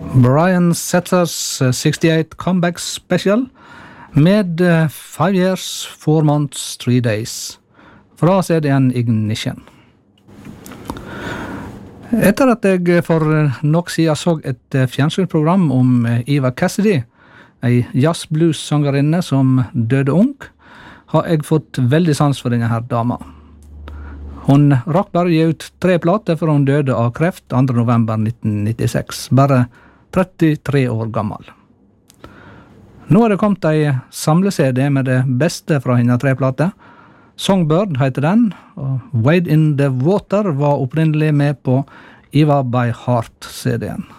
Brian Setters 68 Comeback Special med 5 Years, 4 Months, 3 Days fra CD-en Ignition. Etter at jeg for nok siden så et fjernsynsprogram om Eva Cassidy, en jazz-blues-sangerinne som døde ung, har jeg fått veldig sans for denne her dama. Hun rakk bare gi ut 3 plater før hun døde av kreft 2. november 1996, bare 33 år gammel. Nå er det kommet en samle-CD med det beste fra henne 3 plater. Songbird heter den, og Wade in the Water var opprinnelig med på Eva by Heart-CD'en.